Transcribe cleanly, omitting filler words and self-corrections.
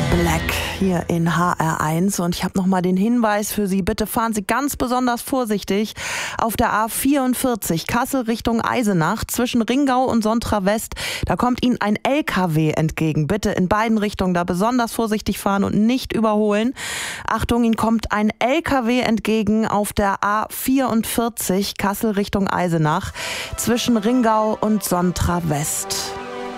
Black hier in HR1 und ich habe nochmal den Hinweis für Sie. Bitte fahren Sie ganz besonders vorsichtig auf der A44 Kassel Richtung Eisenach zwischen Ringau und Sontra West. Da kommt Ihnen ein LKW entgegen. Bitte in beiden Richtungen da besonders vorsichtig fahren und nicht überholen. Achtung, Ihnen kommt ein LKW entgegen auf der A44 Kassel Richtung Eisenach zwischen Ringau und Sontra West.